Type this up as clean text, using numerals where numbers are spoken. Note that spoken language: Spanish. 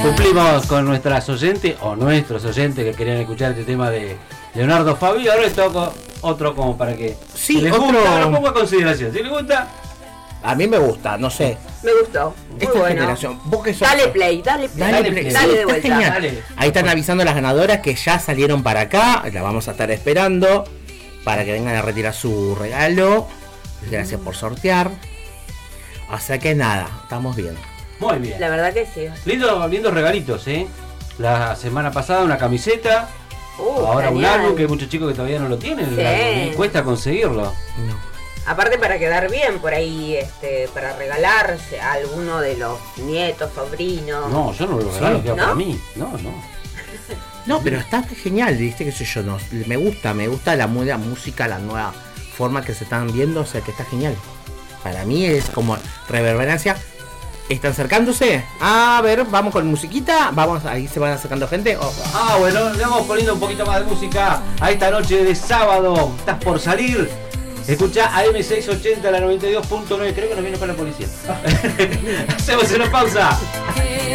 Cumplimos con nuestras oyentes o nuestros oyentes que querían escuchar este tema de Leonardo Fabio. Ahora les toco otro como para que sí, si les gusta, lo pongo a consideración. Si les gusta, a mí me gusta, no sé. Me gustó. Muy Esta bueno. generación. ¿Vos qué sos? Dale play. Dale Sí, de vuelta. genial. Dale. Ahí están avisando las ganadoras que ya salieron para acá. La vamos a estar esperando para que vengan a retirar su regalo. Gracias por sortear. O sea que nada, estamos bien. muy bien. La verdad que sí. Lindos regalitos, La semana pasada una camiseta. Ahora un genial. álbum que hay muchos chicos que todavía no lo tienen. Sí. El álbum, y cuesta conseguirlo. No. Aparte para quedar bien por ahí, para regalarse a alguno de los nietos, sobrinos. No, yo no lo regalo, Sí. queda ¿No? para mí. No. No, pero está genial, viste, qué sé yo, no, me gusta la música, la nueva forma que se están viendo, o sea que está genial. Para mí es como reverberancia. ¿Están acercándose? A ver, vamos con musiquita, vamos, ahí se van acercando gente. Bueno, le vamos poniendo un poquito más de música a esta noche de sábado. Estás por salir. Escuchá AM680, la 92.9. Creo que nos viene con la policía. Hacemos una pausa.